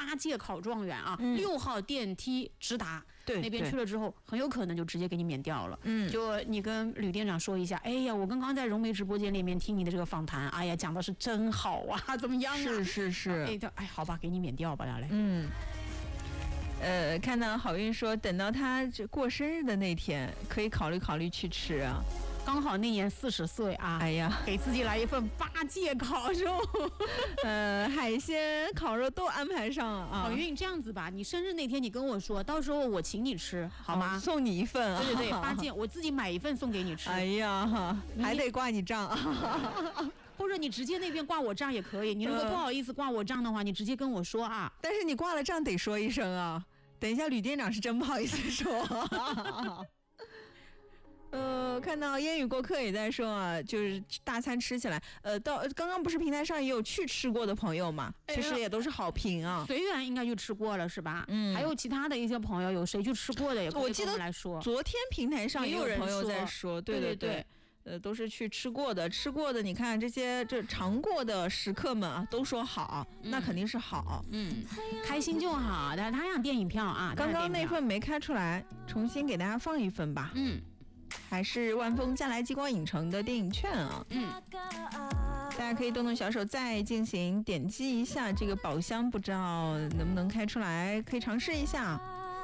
8届考状元啊，6号电梯直达。 对， 那边去了之后，很有可能就直接给你免掉了。就你跟吕店长说一下，哎呀，我刚刚在融媒直播间里面听你的这个访谈，哎呀，讲的是真好啊，怎么样啊？ 是。 哎，好吧，给你免掉吧，来。 看到好运说，等到他过生日的那天，可以考虑去吃啊。 刚好那年40岁啊， 哎呀， 给自己来一份8届烤肉， 海鲜、烤肉都安排上啊。 好运，这样子吧，你生日那天你跟我说，到时候我请你吃，好吗？ 送你一份啊。 对8件，我自己买一份送给你吃。 哎呀，还得挂你账啊。 或者你直接那边挂我账也可以，你如果不好意思挂我账的话，你直接跟我说啊。 但是你挂了账得说一声啊，等一下吕店长是真不好意思说。看到烟雨过客也在说啊，就是大餐吃起来，到刚刚不是平台上也有去吃过的朋友嘛，其实也都是好评啊。 随缘应该就吃过了是吧？还有其他的一些朋友，有谁去吃过的也可以跟我们来说。 昨天平台上也有朋友在说，对。都是去吃过的，你看这尝过的食客们啊，都说好，那肯定是好， 开心就好。但是他让电影票啊， 刚刚那份没开出来，重新给大家放一份吧。还是万丰嘉来激光影城的电影券啊。大家可以动动小手再进行点击一下这个宝箱，不知道能不能开出来，可以尝试一下。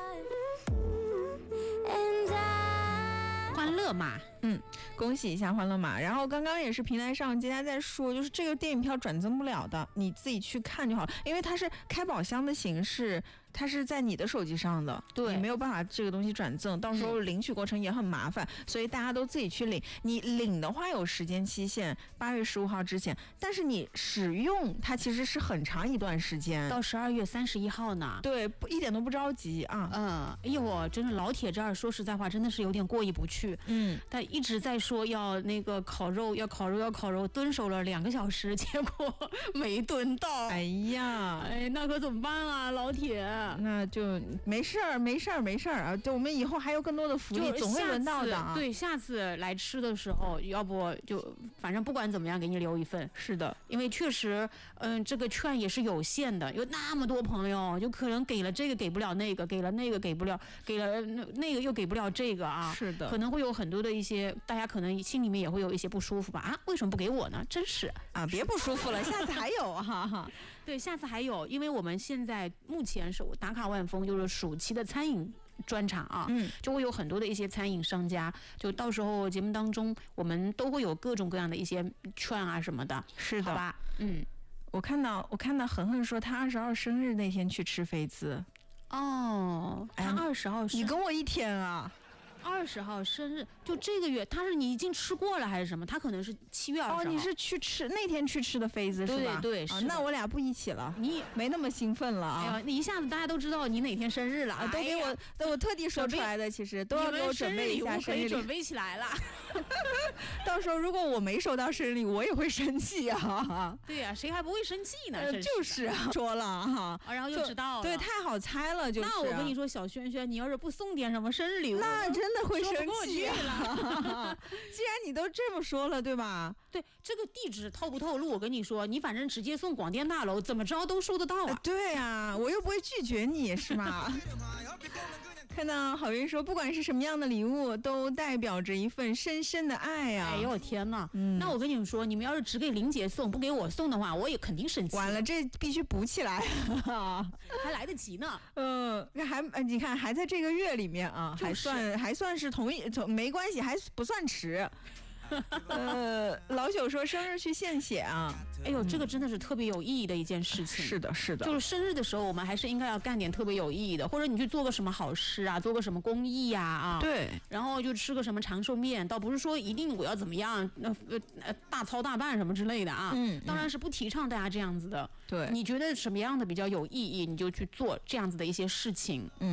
欢乐嘛， 恭喜一下欢乐马。然后刚刚也是平台上大家在说，就是这个电影票转赠不了的，你自己去看就好，因为它是开宝箱的形式，它是在你的手机上的， 对， 你没有办法这个东西转赠，到时候领取过程也很麻烦，所以大家都自己去领。你领的话有时间期限，8月15号之前，但是你使用它其实是很长一段时间， 到12月31号呢。 对，一点都不着急啊。 哎呦，真是老铁这儿说实在话，真的是有点过意不去。他一直在说要那个烤肉，蹲守了2个小时，结果没蹲到。 哎呀， 那可怎么办啊，老铁？ 那就没事儿啊！就我们以后还有更多的福利，总会轮到的啊。 对，下次来吃的时候，要不就反正不管怎么样，给你留一份。 是的， 因为确实，这个券也是有限的，有那么多朋友，就可能给了这个给不了那个，给了那个给不了，给了那个又给不了这个啊。 是的， 可能会有很多的一些，大家可能心里面也会有一些不舒服吧？啊，为什么不给我呢？真是啊，别不舒服了，下次还有哈。 对，下次还有，因为我们现在目前是打卡万丰，就是暑期的餐饮专场啊，就会有很多的一些餐饮商家，就到时候节目当中我们都会有各种各样的一些券啊什么的， 是的， 好吧？ 我看到恒恒说他22生日那天去吃飞滋， 他20号生日， 你跟我一天啊。 20号生日，就这个月，你已经吃过了还是什么？他可能是7月20号。 你是去吃那天去吃的飞滋是吧？ 对， 那我俩不一起了，你没那么兴奋了啊！ 哎呀，你一下子大家都知道你哪天生日了， 都给我特地说出来的，其实都要给我准备一下生日礼物， 准备起来了。 到时候如果我没收到生日礼物，我也会生气啊！ 对呀，谁还不会生气呢？ 就是啊，说了哈， 然后就知道了， 对，太好猜了，就是。 那我跟你说，小轩轩，你要是不送点什么生日礼物， 那真的会生气了。既然你都这么说了，对吧？ 对，这个地址透不透露？我跟你说，你反正直接送广电大楼，怎么着都收得到啊。 对啊，我又不会拒绝你，是吧？看到好运说，不管是什么样的礼物，都代表着一份深深的爱啊！ 哎呦天哪！那我跟你们说，你们要是只给玲姐送，不给我送的话，我也肯定生气。 完了，这必须补起来， 还来得及呢。 你看还在这个月里面啊，还算是没关系，还不算迟。老朽说生日去献血啊， 哎呦，这个真的是特别有意义的一件事情。 是的， 就是生日的时候，我们还是应该要干点特别有意义的，或者你去做个什么好事啊，做个什么公益呀对， 然后就吃个什么长寿面，倒不是说一定我要怎么样，大操大办什么之类的啊。当然是不提倡大家这样子的。 对， 你觉得什么样的比较有意义，你就去做这样子的一些事情。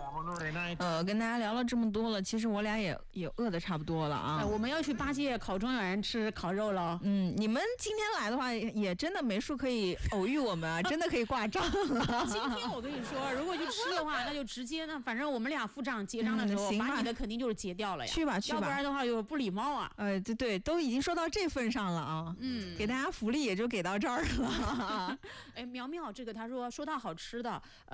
跟大家聊了这么多了，其实我俩也饿得差不多了啊。 我们要去八戒烤庄园吃烤肉了。 你们今天来的话，也真的没数可以偶遇我们啊，真的可以挂账了。 今天我跟你说，如果去吃的话，那就直接呢，反正我们俩付账结账的时候，把你的肯定就是结掉了呀。 去吧， 要不然的话有不礼貌啊。 对，都已经说到这份上了啊。给大家福利也就给到这儿了。 苗苗这个他说到好吃的。